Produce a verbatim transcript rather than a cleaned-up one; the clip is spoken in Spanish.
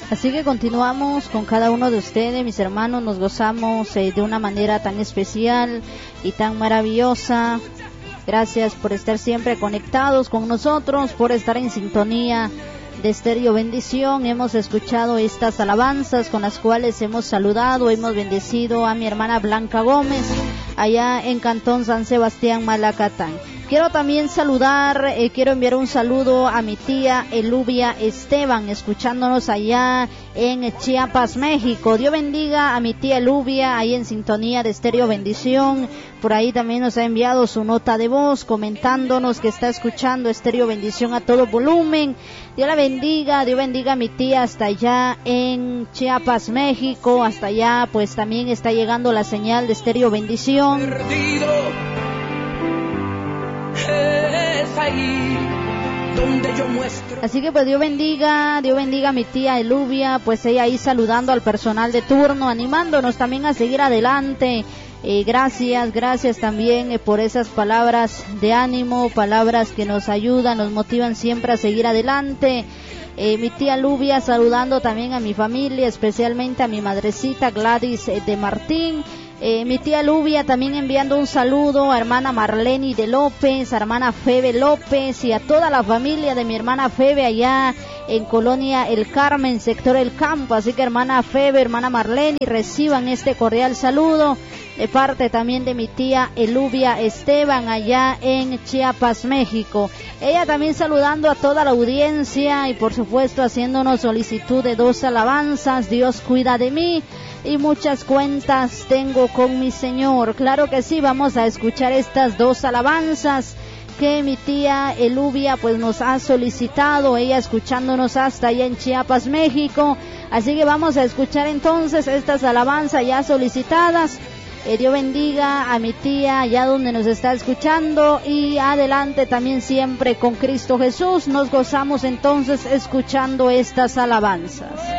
Así que continuamos con cada uno de ustedes, mis hermanos, nos gozamos eh, de una manera tan especial y tan maravillosa. Gracias por estar siempre conectados con nosotros, por estar en sintonía de Estéreo Bendición. Hemos escuchado estas alabanzas con las cuales hemos saludado, hemos bendecido a mi hermana Blanca Gómez, allá en Cantón San Sebastián, Malacatán. Quiero también saludar, eh, quiero enviar un saludo a mi tía Elubia Esteban, escuchándonos allá en Chiapas, México. Dios bendiga a mi tía Elubia, ahí en sintonía de Estéreo Bendición. Por ahí también nos ha enviado su nota de voz, comentándonos que está escuchando Estéreo Bendición a todo volumen. Dios la bendiga, Dios bendiga a mi tía hasta allá en Chiapas, México. Hasta allá pues también está llegando la señal de Estéreo Bendición. Perdido. Es ahí donde yo muestro. Así que pues Dios bendiga, Dios bendiga a mi tía Elubia, pues ella ahí saludando al personal de turno, animándonos también a seguir adelante. Eh, gracias, gracias también eh, por esas palabras de ánimo, palabras que nos ayudan, nos motivan siempre a seguir adelante. Eh, mi tía Elubia saludando también a mi familia, especialmente a mi madrecita Gladys eh, de Martín. Eh, mi tía Elubia también enviando un saludo a hermana Marleni de López, a hermana Febe López y a toda la familia de mi hermana Febe allá en Colonia El Carmen, sector El Campo. Así que hermana Febe, hermana Marleni, reciban este cordial saludo de parte también de mi tía Elubia Esteban allá en Chiapas, México. Ella también saludando a toda la audiencia y por supuesto haciéndonos solicitud de dos alabanzas, Dios cuida de mí y muchas cuentas tengo con mi Señor. Claro que sí, vamos a escuchar estas dos alabanzas que mi tía Elubia pues nos ha solicitado, ella escuchándonos hasta allá en Chiapas, México. Así que vamos a escuchar entonces estas alabanzas ya solicitadas. Eh, Dios bendiga a mi tía allá donde nos está escuchando y adelante también siempre con Cristo Jesús. Nos gozamos entonces escuchando estas alabanzas.